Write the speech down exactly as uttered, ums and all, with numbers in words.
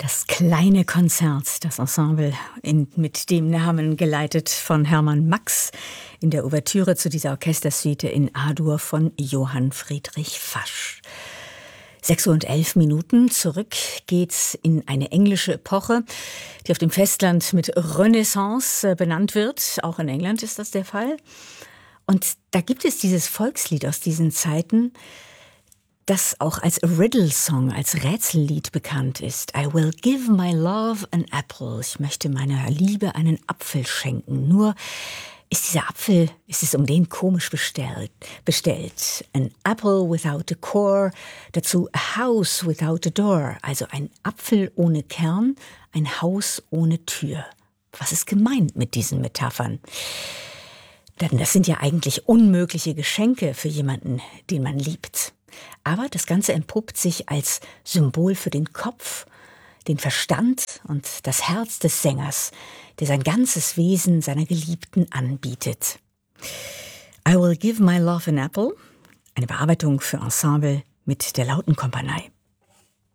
Das kleine Konzert, das Ensemble in, mit dem Namen, geleitet von Hermann Max, in der Ouvertüre zu dieser Orchestersuite in A-Dur von Johann Friedrich Fasch. Sechs Uhr und elf Minuten. Zurück geht's in eine englische Epoche, die auf dem Festland mit Renaissance benannt wird. Auch in England ist das der Fall. Und da gibt es dieses Volkslied aus diesen Zeiten, das auch als Riddle-Song, als Rätsellied bekannt ist. I will give my love an apple. Ich möchte meiner Liebe einen Apfel schenken. Nur ist dieser Apfel, ist es um den komisch bestellt. bestellt. An apple without a core, dazu a house without a door. Also ein Apfel ohne Kern, ein Haus ohne Tür. Was ist gemeint mit diesen Metaphern? Denn das sind ja eigentlich unmögliche Geschenke für jemanden, den man liebt. Aber das Ganze entpuppt sich als Symbol für den Kopf, den Verstand und das Herz des Sängers, der sein ganzes Wesen seiner Geliebten anbietet. I will give my love an apple, eine Bearbeitung für Ensemble mit der Lautenkompanie.